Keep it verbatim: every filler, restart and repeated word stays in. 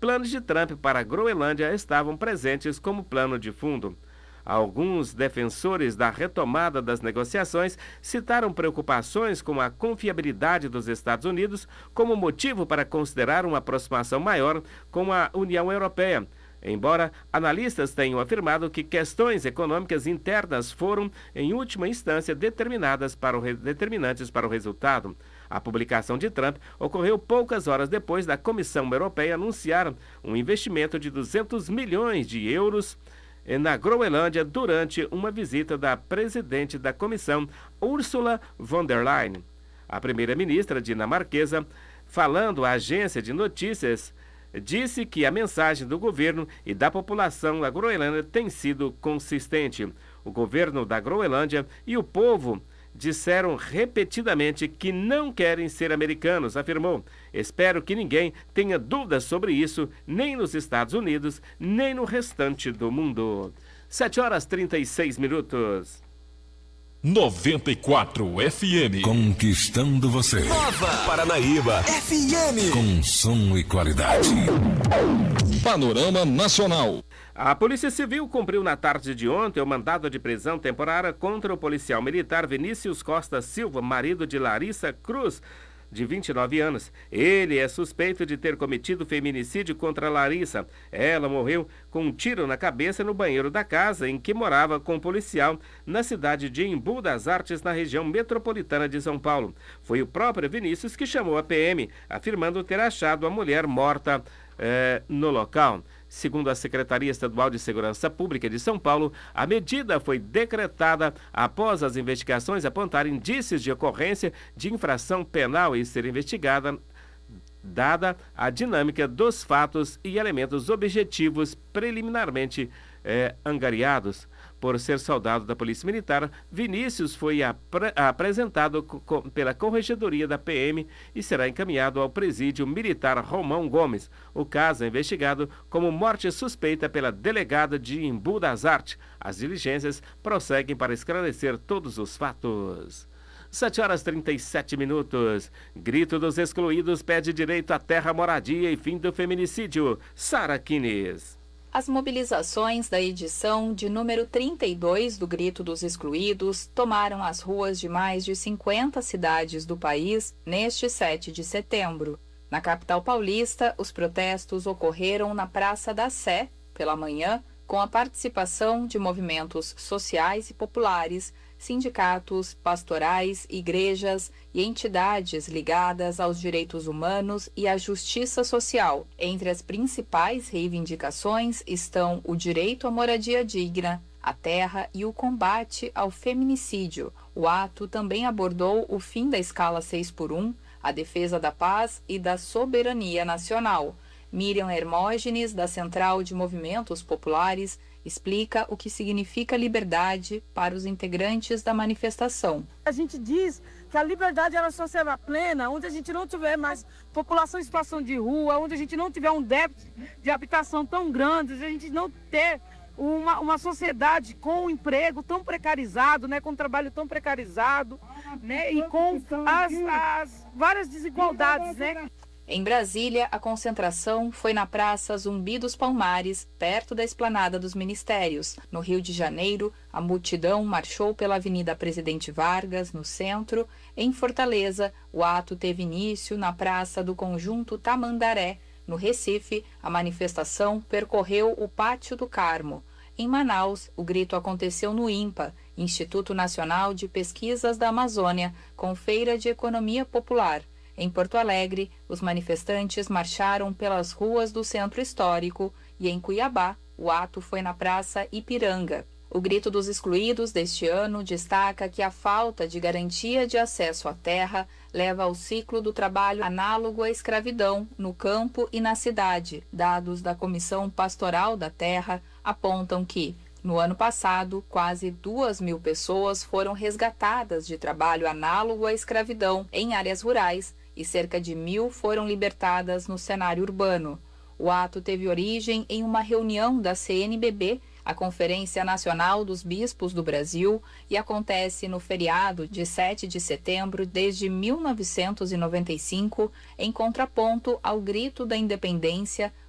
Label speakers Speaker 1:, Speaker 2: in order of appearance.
Speaker 1: planos de Trump para a Groenlândia estavam presentes como plano de fundo. Alguns defensores da retomada das negociações citaram preocupações com a confiabilidade dos Estados Unidos como motivo para considerar uma aproximação maior com a União Europeia, embora analistas tenham afirmado que questões econômicas internas foram, em última instância, determinadas para o re... determinantes para o resultado. A publicação de Trump ocorreu poucas horas depois da Comissão Europeia anunciar um investimento de duzentos milhões de euros na Groenlândia durante uma visita da presidente da comissão, Ursula von der Leyen. A primeira-ministra dinamarquesa, falando à agência de notícias, disse que a mensagem do governo e da população da Groenlândia tem sido consistente. O governo da Groenlândia e o povo disseram repetidamente que não querem ser americanos, afirmou. Espero que ninguém tenha dúvidas sobre isso, nem nos Estados Unidos, nem no restante do mundo. sete horas e trinta e seis minutos.
Speaker 2: noventa e quatro F M.
Speaker 3: Conquistando você.
Speaker 2: Nova Paranaíba F M.
Speaker 3: Com som e qualidade.
Speaker 2: Panorama Nacional.
Speaker 1: A Polícia Civil cumpriu na tarde de ontem o mandado de prisão temporária contra o policial militar Vinícius Costa Silva, marido de Larissa Cruz, de vinte e nove anos. Ele é suspeito de ter cometido feminicídio contra Larissa. Ela morreu com um tiro na cabeça no banheiro da casa em que morava com o policial na cidade de Embu das Artes, na região metropolitana de São Paulo. Foi o próprio Vinícius que chamou a P M, afirmando ter achado a mulher morta eh, no local. Segundo a Secretaria Estadual de Segurança Pública de São Paulo, a medida foi decretada após as investigações apontarem indícios de ocorrência de infração penal e ser investigada, dada a dinâmica dos fatos e elementos objetivos preliminarmente eh, angariados. Por ser soldado da Polícia Militar, Vinícius foi apre- apresentado co- pela Corregedoria da P M e será encaminhado ao Presídio Militar Romão Gomes. O caso é investigado como morte suspeita pela delegada de Embu das Artes. As diligências prosseguem para esclarecer todos os fatos. sete horas e trinta e sete minutos. Grito dos excluídos pede direito à terra, moradia e fim do feminicídio. Sara Quines.
Speaker 4: As mobilizações da edição de número trinta e dois do Grito dos Excluídos tomaram as ruas de mais de cinquenta cidades do país neste sete de setembro. Na capital paulista, os protestos ocorreram na Praça da Sé, pela manhã, com a participação de movimentos sociais e populares, sindicatos, pastorais, igrejas e entidades ligadas aos direitos humanos e à justiça social. Entre as principais reivindicações estão o direito à moradia digna, a terra e o combate ao feminicídio. O ato também abordou o fim da escala seis por um, a defesa da paz e da soberania nacional. Miriam Hermógenes, da Central de Movimentos Populares, explica o que significa liberdade para os integrantes da manifestação.
Speaker 5: A gente diz que a liberdade ela só será plena onde a gente não tiver mais população em situação de rua, onde a gente não tiver um déficit de habitação tão grande, onde a gente não ter uma, uma sociedade com um emprego tão precarizado, né, com um trabalho tão precarizado, né, e com as, as várias desigualdades, né?
Speaker 4: Em Brasília, a concentração foi na Praça Zumbi dos Palmares, perto da Esplanada dos Ministérios. No Rio de Janeiro, a multidão marchou pela Avenida Presidente Vargas, no centro. Em Fortaleza, o ato teve início na Praça do Conjunto Tamandaré. No Recife, a manifestação percorreu o Pátio do Carmo. Em Manaus, o grito aconteceu no INPA, Instituto Nacional de Pesquisas da Amazônia, com Feira de Economia Popular. Em Porto Alegre, os manifestantes marcharam pelas ruas do Centro Histórico e em Cuiabá, o ato foi na Praça Ipiranga. O Grito dos Excluídos deste ano destaca que a falta de garantia de acesso à terra leva ao ciclo do trabalho análogo à escravidão no campo e na cidade. Dados da Comissão Pastoral da Terra apontam que, no ano passado, quase duas mil pessoas foram resgatadas de trabalho análogo à escravidão em áreas rurais e cerca de mil foram libertadas no cenário urbano. O ato teve origem em uma reunião da C N B B, a Conferência Nacional dos Bispos do Brasil, e acontece no feriado de sete de setembro desde mil novecentos e noventa e cinco, em contraponto ao Grito da Independência